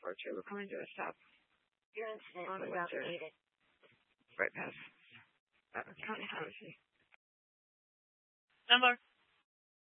402. We're coming to a stop Your incident on was Windsor, outdated. right past County Pharmacy. Number.